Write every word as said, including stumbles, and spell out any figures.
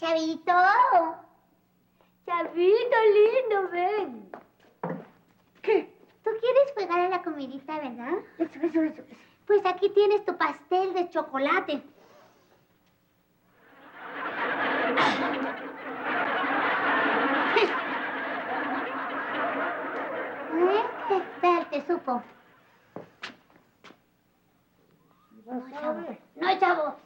Chavito. Chavito lindo, ven. ¿Qué? Tú quieres jugar a la comidita, ¿verdad? Eso, eso, eso. Pues aquí tienes tu pastel de chocolate. ¿Eh? ¿Qué tal te supo? No, chavo. No, chavo.